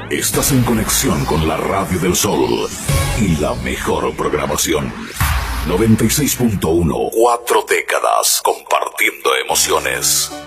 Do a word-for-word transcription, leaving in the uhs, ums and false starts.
Estás en conexión con la Radio del Sol y la mejor programación. noventa y seis punto uno, cuatro décadas compartiendo emociones.